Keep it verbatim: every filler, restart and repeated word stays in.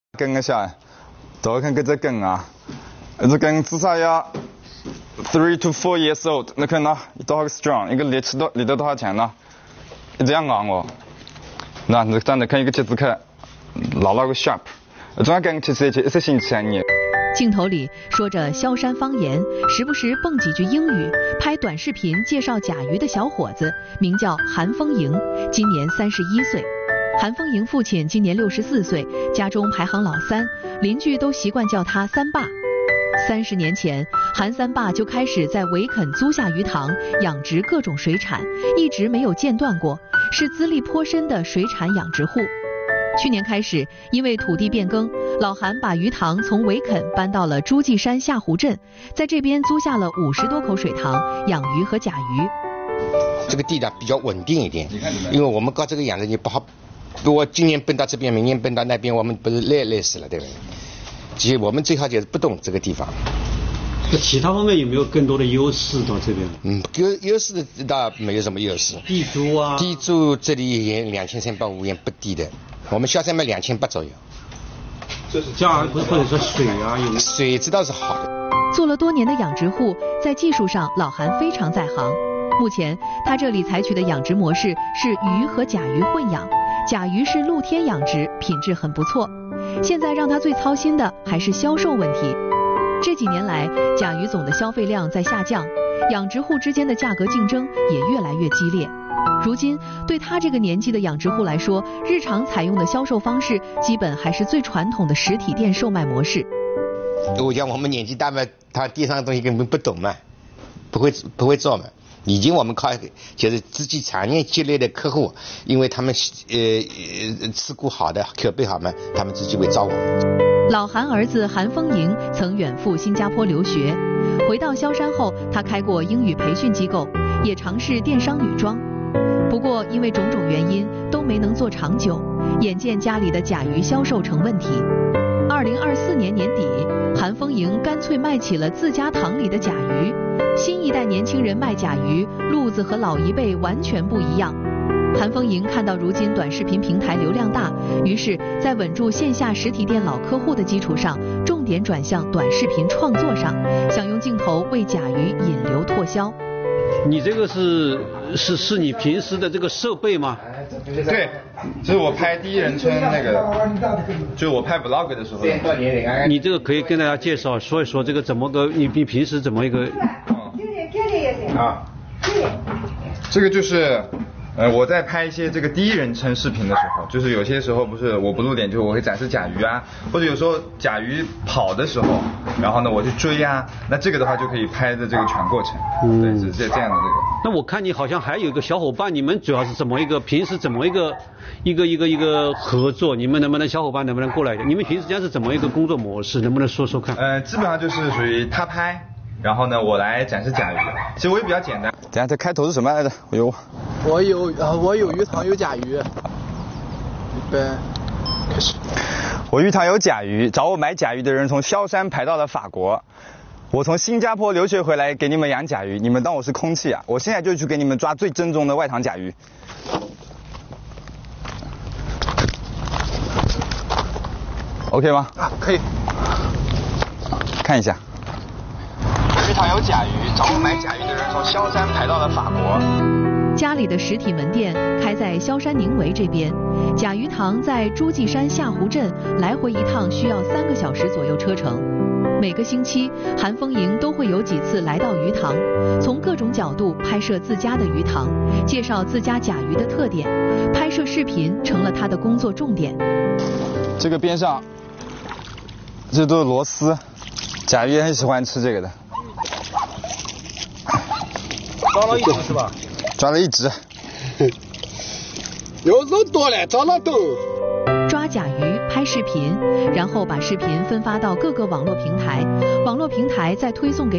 梗一下，大家看这只梗啊，这梗至少要 three to four years old， 你看呐，多少 strong， 一个力气多，力度多少强呢？这样硬哦。那你长得看一个节子看，老老个 sharp， 这样梗其实也是新奇啊你。 镜头里说着萧山方言，时不时蹦几句英语，拍短视频介绍甲鱼的小伙子，名叫韩丰盈，今年三十一岁。韩丰盈父亲今年六十四岁，家中排行老三，邻居都习惯叫他三爸。三十年前，韩三爸就开始在维肯租下鱼塘，养殖各种水产，一直没有间断过，是资历颇深的水产养殖户。去年开始，因为土地变更，老韩把鱼塘从维肯搬到了诸暨山下湖镇，在这边租下了五十多口水塘，养鱼和甲鱼。 这个地呢比较稳定一点，因为我们搞这个养殖你不好，我今年奔到这边，明年奔到那边，我们不是累累死了，对不对？其实我们最好就是不动这个地方。 那其他方面有没有更多的优势到这边？ 嗯，优优势倒没有什么优势。 地租啊， 地租这里也两千三百五元不低的，我们萧山卖两千八左右。 这是价或者说水啊，有水知道是好的。 做了多年的养殖户，在技术上老韩非常在行。目前他这里采取的养殖模式是鱼和甲鱼混养，甲鱼是露天养殖，品质很不错。现在让他最操心的还是销售问题。这几年来，甲鱼总的消费量在下降，养殖户之间的价格竞争也越来越激烈。如今对他这个年纪的养殖户来说，日常采用的销售方式基本还是最传统的实体店售卖模式。 我讲我们年纪大嘛，他地上的东西根本不懂嘛，不会不会做嘛。已经我们靠就是自己常年积累的客户，因为他们呃呃吃过好的口碑好嘛，他们自己会找我们。 老韩儿子韩丰盈曾远赴新加坡留学，回到萧山后，他开过英语培训机构，也尝试电商女装。不过因为种种原因都没能做长久，眼见家里的甲鱼销售成问题。二零二四年年底，韩丰盈干脆卖起了自家塘里的甲鱼。新一代年轻人卖甲鱼路子和老一辈完全不一样。韩丰盈看到如今短视频平台流量大，于是在稳住线下实体店老客户的基础上，重点转向短视频创作上，想用镜头为甲鱼引流拓销。 你这个是是是你平时的这个设备吗？ 对，这是我拍第一人称那个，就是我拍 vlog 的时候。 你这个可以跟大家介绍说一说这个怎么个，你你平时怎么一个？ 啊，这个就是。呃，我在拍一些这个第一人称视频的时候，就是有些时候不是我不露脸，就是我会展示甲鱼啊，或者有时候甲鱼跑的时候，然后呢我去追啊，那这个的话就可以拍的这个全过程，嗯、对，是这这样的这个。 那我看你好像还有一个小伙伴，你们主要是怎么一个平时怎么一个一个一个一个合作？你们能不能小伙伴能不能过来？你们平时这样是怎么一个工作模式？能不能说说看？ 呃，基本上就是属于他拍。然后呢，我来展示甲鱼。其实我也比较简单。等下这开头是什么来着？我有。 我有呃，我有鱼塘有甲鱼。预备，开始。 我鱼塘有甲鱼，找我买甲鱼的人从萧山排到了法国。我从新加坡留学回来给你们养甲鱼，你们当我是空气啊？我现在就去给你们抓最正宗的外塘甲鱼。OK 吗？ 啊，可以。 看一下。鱼塘有甲鱼，找我买甲鱼的人从萧山排到了法国。 家里的实体门店开在萧山宁围这边，甲鱼塘在诸暨山下湖镇，来回一趟需要三个小时左右车程。每个星期，韩丰盈都会有几次来到鱼塘，从各种角度拍摄自家的鱼塘，介绍自家甲鱼的特点，拍摄视频成了他的工作重点。 这个边上，这都是螺丝，甲鱼也很喜欢吃这个的。 抓了一只是吧？ 抓了一只。 有肉多了，抓了都。 抓甲鱼、拍视频，然后把视频分发到各个网络平台，网络平台再推送给